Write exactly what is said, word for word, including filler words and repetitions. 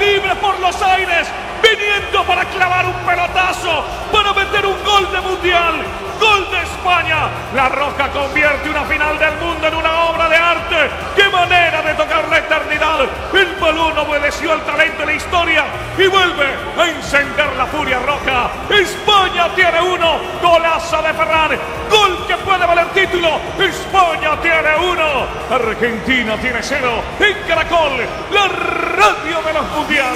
libre por los aires, viniendo para clavar un pelotazo, para meter un gol de mundial. Gol de España. La Roja convierte una final del mundo en una obra de arte. ¡Qué manera de tocar la eternidad! El balón obedeció al talento y la historia y vuelve a encender la furia roja. España tiene uno. Golazo de Ferran. Gol que puede valer título. España tiene uno. Argentina tiene cero. En Caracol, la radio de los mundiales.